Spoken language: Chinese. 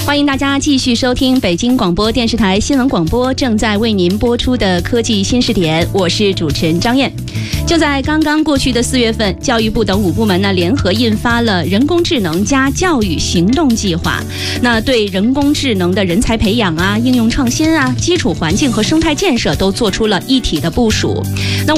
欢迎大家继续收听北京广播电视台新闻广播正在为您播出的科技新视点，我是主持人张燕。就在刚刚过去的4月份，教育部等5部门呢联合印发了人工智能加教育行动计划。那对人工智能的人才培养啊、应用创新啊、基础环境和生态建设都做出了一体的部署。那